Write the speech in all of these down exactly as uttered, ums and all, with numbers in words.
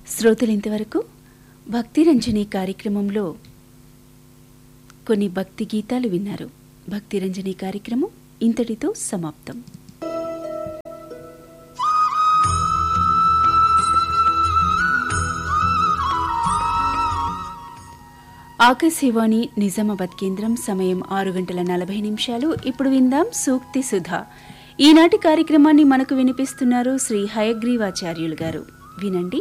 శ్రోతలు ఇంతవరకు భక్తి రంజని కార్యక్రమంలో కొన్ని భక్తి గీతాలు విన్నారు. భక్తి రంజని కార్యక్రమం ఇంతటితో సమాప్తం. ఆకాశవాణి నిజామాబాద్ కేంద్రం. సమయం ఆరు గంటల నలభై నిమిషాలు. ఇప్పుడు విందాం సూక్తి సుధా. ఈనాటి కార్యక్రమాన్ని మనకు వినిపిస్తున్నారు శ్రీ హయగ్రీవాచార్యులు గారు. వినండి.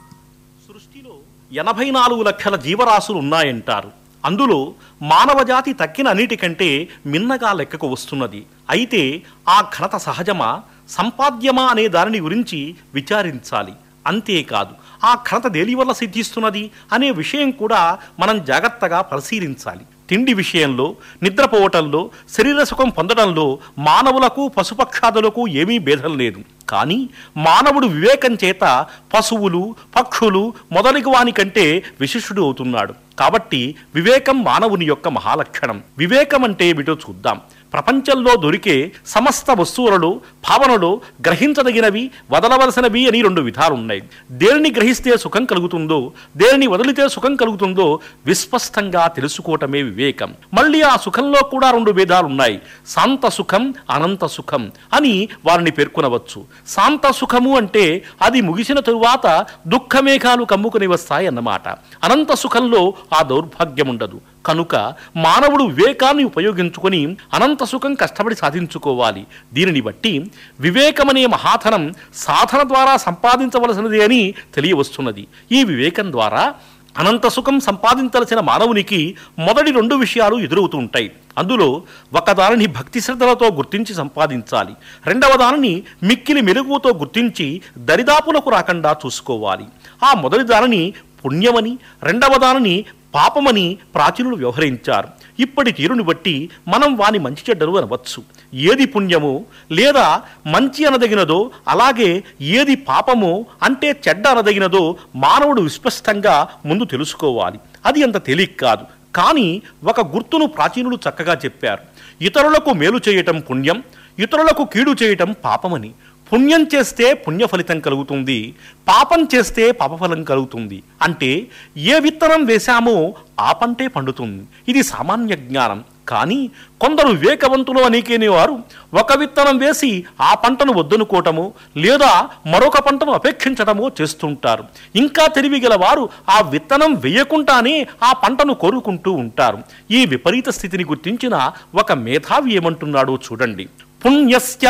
సృష్టిలో ఎనభై నాలుగు లక్షల జీవరాశులు ఉన్నాయంటారు. అందులో మానవజాతి తక్కిన అన్నిటికంటే మిన్నగా లెక్కకు వస్తున్నది. అయితే ఆ ఘనత సహజమా, సంపాద్యమా అనే దానిని గురించి విచారించాలి. అంతేకాదు, ఆ ఘనత దేని వల్ల సిద్ధిస్తున్నది అనే విషయం కూడా మనం జాగ్రత్తగా పరిశీలించాలి. తిండి విషయంలో, నిద్రపోవటంలో, శరీర సుఖం పొందడంలో మానవులకు పశుపక్షాదులకు ఏమీ భేదం లేదు. కానీ మానవుడు వివేకం చేత పశువులు, పక్షులు మొదలగు వాని కంటే విశిష్టుడు అవుతున్నాడు. కాబట్టి వివేకం మానవుని యొక్క మహాలక్షణం. వివేకం అంటే ఏమిటో చూద్దాం. ప్రపంచంలో దొరికే సమస్త వస్తువులలో, భావనలో గ్రహించదగినవి, వదలవలసినవి అని రెండు విధాలున్నాయి. దేనిని గ్రహిస్తే సుఖం కలుగుతుందో, దేనిని వదిలితే సుఖం కలుగుతుందో విస్పష్టంగా తెలుసుకోవటమే వివేకం. మళ్ళీ ఆ సుఖంలో కూడా రెండు భేదాలున్నాయి. శాంత సుఖం, అనంత సుఖం అని వారిని పేర్కొనవచ్చు. శాంత సుఖము అంటే అది ముగిసిన తరువాత దుఃఖమేఘాలు కమ్ముకుని వస్తాయి అన్నమాట. అనంత సుఖంలో ఆ దౌర్భాగ్యం ఉండదు. కనుక మానవుడు వివేకాన్ని ఉపయోగించుకొని అనంత సుఖం కష్టపడి సాధించుకోవాలి. దీనిని బట్టి వివేకమనే మహాధనం సాధన ద్వారా సంపాదించవలసినది అని తెలియవస్తున్నది. ఈ వివేకం ద్వారా అనంత సుఖం సంపాదించాల్సిన మానవునికి మొదటి రెండు విషయాలు ఎదురవుతూ ఉంటాయి. అందులో ఒకదానిని భక్తి శ్రద్ధలతో గుర్తించి సంపాదించాలి. రెండవ దానిని మిక్కిలి మెరుగుతో గుర్తించి దరిదాపులకు రాకుండా చూసుకోవాలి. ఆ మొదటి దానిని పుణ్యమని, రెండవ దానిని పాపమని ప్రాచీనులు వ్యవహరించారు. ఇప్పటి తీరుని బట్టి మనం వాని మంచి చెడ్డలు అనవచ్చు. ఏది పుణ్యమో లేదా మంచి అనదగినదో, అలాగే ఏది పాపమో అంటే చెడ్డ అనదగినదో మానవుడు విస్పష్టంగా ముందు తెలుసుకోవాలి. అది అంత తేలిక కాదు. కానీ ఒక గుర్తును ప్రాచీనులు చక్కగా చెప్పారు. ఇతరులకు మేలు చేయటం పుణ్యం, ఇతరులకు కీడు చేయటం పాపమని. పుణ్యం చేస్తే పుణ్య ఫలితం కలుగుతుంది, పాపం చేస్తే పాపఫలం కలుగుతుంది. అంటే ఏ విత్తనం వేశామో ఆ పంటే పండుతుంది. ఇది సామాన్య జ్ఞానం. కానీ కొందరు వివేకవంతులు అనేకేనే వారు ఒక విత్తనం వేసి ఆ పంటను వద్దనుకోవటమో లేదా మరొక పంటను అపేక్షించటమో చేస్తుంటారు. ఇంకా తెలివిగల వారు ఆ విత్తనం వేయకుండానే ఆ పంటను కోరుకుంటూ ఉంటారు. ఈ విపరీత స్థితిని గుర్తించిన ఒక మేధావి ఏమంటున్నాడో చూడండి. పుణ్యస్య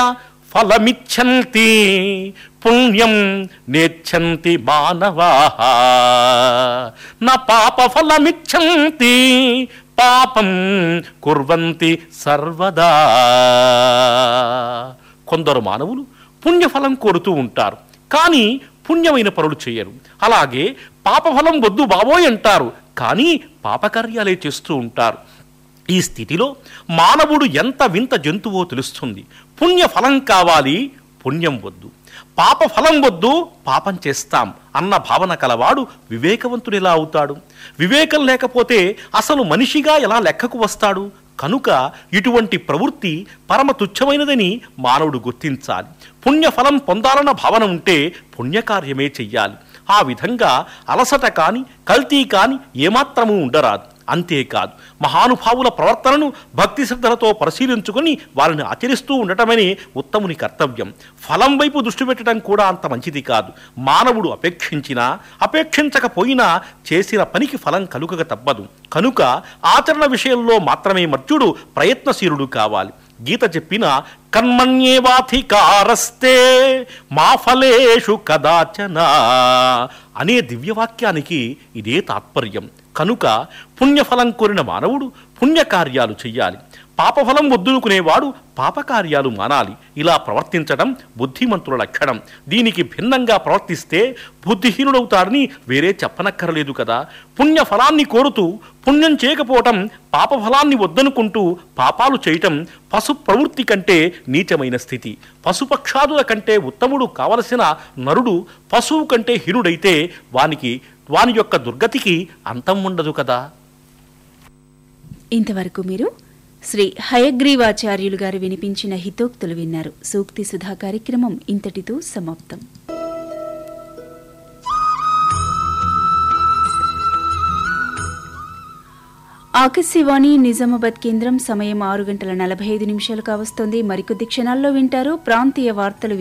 ఫలమిచ్చంతి పుణ్యం నేచ్చంతి మానవాః న పాప ఫలమిచ్చంతి పాపం కుర్వంతి సర్వదా. కొందరు మానవులు పుణ్యఫలం కోరుతూ ఉంటారు, కానీ పుణ్యమైన పనులు చేయరు. అలాగే పాపఫలం వద్దు బాబోయ్ అంటారు, కానీ పాపకార్యాలే చేస్తూ ఉంటారు. ఈ స్థితిలో మానవుడు ఎంత వింత జంతువో తెలుస్తుంది. పుణ్యఫలం కావాలి, పుణ్యం వద్దు. పాప ఫలం వద్దు, పాపం చేస్తాం అన్న భావన కలవాడు వివేకవంతుడు ఎలా అవుతాడు? వివేకం లేకపోతే అసలు మనిషిగా ఎలా లెక్కకు వస్తాడు? కనుక ఇటువంటి ప్రవృత్తి పరమ తుచ్చమైనదని మానవుడు గుర్తించాలి. పుణ్యఫలం పొందాలన్న భావన ఉంటే పుణ్యకార్యమే చెయ్యాలి. ఆ విధంగా అలసట కాని, కల్తీ కాని ఏమాత్రమూ ఉండరాదు. అంతేకాదు, మహానుభావుల ప్రవర్తనను భక్తి శ్రద్ధలతో పరిశీలించుకొని వారిని ఆచరిస్తూ ఉండటమనే ఉత్తముని కర్తవ్యం. ఫలం వైపు దృష్టి పెట్టడం కూడా అంత మంచిది కాదు. మానవుడు అపేక్షించినా అపేక్షించకపోయినా చేసిన పనికి ఫలం కలుగక తప్పదు. కనుక ఆచరణ విషయంలో మాత్రమే మర్త్యుడు ప్రయత్నశీలుడు కావాలి. గీత చెప్పిన కర్మణ్యేవాధికారస్తే మా ఫలేషు కదాచన అనే దివ్యవాక్యానికి ఇదే తాత్పర్యం. కనుక పుణ్యఫలం కోరిన మానవుడు పుణ్యకార్యాలు చెయ్యాలి, పాపఫలం వద్దునుకునేవాడు పాపకార్యాలు మానాలి. ఇలా ప్రవర్తించడం బుద్ధిమంతుల లక్షణం. దీనికి భిన్నంగా ప్రవర్తిస్తే బుద్ధిహీనుడవుతాడని వేరే చెప్పనక్కరలేదు కదా. పుణ్యఫలాన్ని కోరుతూ పుణ్యం చేయకపోవటం, పాపఫలాన్ని వద్దనుకుంటూ పాపాలు చేయటం పశు ప్రవృత్తి కంటే నీచమైన స్థితి. పశుపక్షాదుల కంటే ఉత్తముడు కావలసిన నరుడు పశువు కంటే హీనుడైతే వానికి వాని యొక్క దుర్గతికి అంతం ఉండదు కదా. ఇంతవరకు మీరు శ్రీ హయగ్రీవాచార్యులు గారు వినిపించిన హితోక్తులు విన్నారు. సూక్తి సుధా కార్యక్రమం ఇంతటితో సమాప్తం. ఆకాశవాణి నిజామాబాద్ కేంద్రం సమయం ఆరు గంటల నలభై ఐదు నిమిషాలు కావస్తోంది. మరికొద్ది క్షణాల్లో వింటారు ప్రాంతీయ వార్తలు.